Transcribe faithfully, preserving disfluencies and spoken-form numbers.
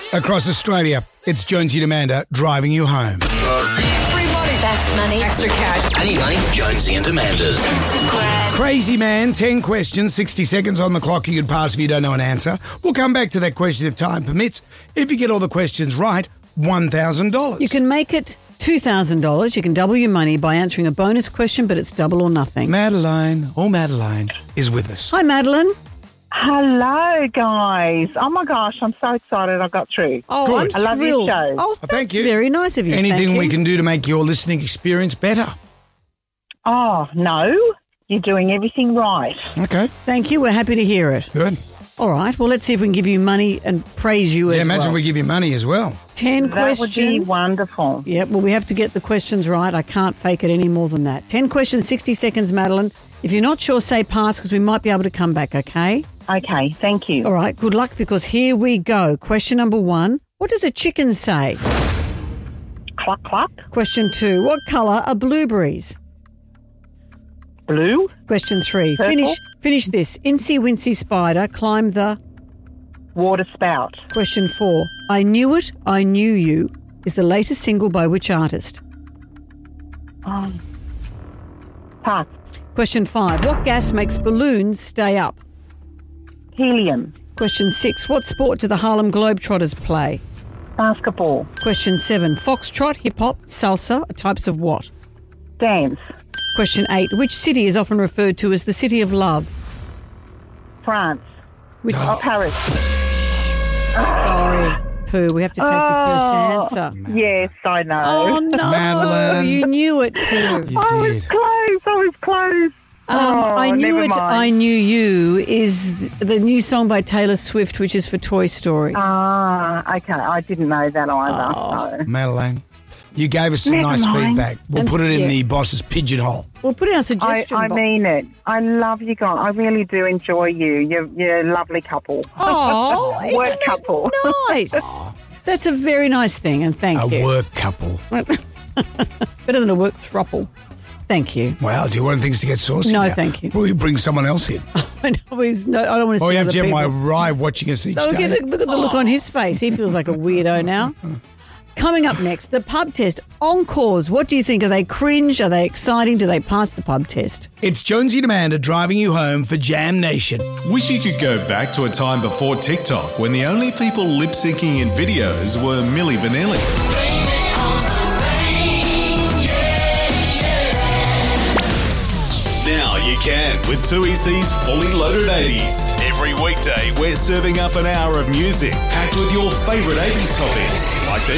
Across Australia, it's Jonesy and Amanda driving you home. Free money. Best money. Extra cash. I need money. Jonesy and Amanda's. Crazy man, ten questions, sixty seconds on the clock you could pass if you don't know an answer. We'll come back to that question if time permits. If you get all the questions right, one thousand dollars. You can make it two thousand dollars. You can double your money by answering a bonus question, but it's double or nothing. Madeline, oh Madeline, is with us. Hi, Madeline. Hello, guys. Oh, my gosh, I'm so excited I got through. Oh, Good. I'm I love thrilled. your show. Oh, thank that's you. very nice of you. Anything Thank we you. can do to make your listening experience better? Oh, no, you're doing everything right. Okay, Thank you. We're happy to hear it. good. All right. Well, let's see if we can give you money and praise you Yeah, as imagine well. we give you money as well. Ten That questions. would be wonderful. Yep. Well, we have to get the questions right. I can't fake it any more than that. Ten questions, sixty seconds, Madeline. If you're not sure, say pass because we might be able to come back, okay? Okay, thank you. All right. Good luck because here we go. Question number one. What does a chicken say? Cluck, cluck. Question two. What colour are blueberries? Blue, Question three. Purple. Finish finish this. Incy Wincy Spider climbed the... water spout. Question four. I Knew It, I Knew You is the latest single by which artist? Um, pass. Question five. What gas makes balloons stay up? Helium. Question six. What sport do the Harlem Globetrotters play? Basketball. Question seven. Foxtrot, hip-hop, salsa are types of what? Dance. Question eight. Which city is often referred to as the City of Love? France. Which... Oh, Paris. Sorry, Pooh. We have to take Oh. the first answer. Yes, I know. Oh, no. Madeline. You knew it too. You I was did. close. I was close. Um, oh, I Knew never It, mind. I Knew You is the new song by Taylor Swift, which is for Toy Story. Ah, okay. I didn't know that either. Oh. So. Madeline, you gave us some Never nice mind. feedback. We'll And- put it in yeah. the boss's pigeonhole. We'll put in our I, suggestion I box. mean it. I love you guys. I really do enjoy you. You're, you're a lovely couple. Oh, Work isn't that couple. nice. That's a very nice thing, and thank A you. work couple. Better than a work throuple. Thank you. Wow, do you want things to get saucy? No, now? thank you. Will you bring someone else in? I know he's no, I don't want to Or see you have other to have people. my rye watching us each Look day. at, the, look at the look on his face. He feels like a weirdo now. Coming up next, the pub test. Encores. What do you think? Are they cringe? Are they exciting? Do they pass the pub test? It's Jonesy and Amanda driving you home for Jam Nation. Wish you could go back to a time before TikTok when the only people lip syncing in videos were Milli Vanilli. Now you can with two E C's Fully Loaded eighties. Every weekday, we're serving up an hour of music packed with your favourite eighties topics, like their